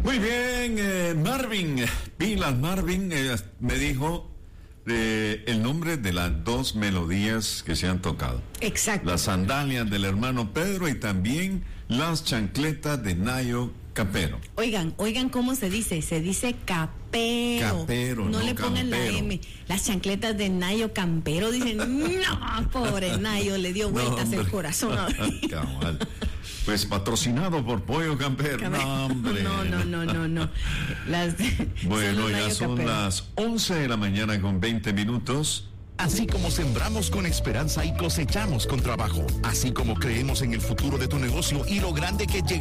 Muy bien, Marvin, Pilas Marvin me dijo el nombre de las dos melodías que se han tocado. Exacto. Las sandalias del hermano Pedro y también las chancletas de Nayo Capero. Oigan cómo se dice capero. Capero, no le pongan campero. la M. Las chancletas de Nayo Campero dicen, no, pobre Nayo, le dio vueltas el corazón. Cabal. Pues patrocinado por Pollo Campero. No, hombre. No. Bueno, ya son las 11 de la mañana con 20 minutos. Así como sembramos con esperanza y cosechamos con trabajo, así como creemos en el futuro de tu negocio y lo grande que llega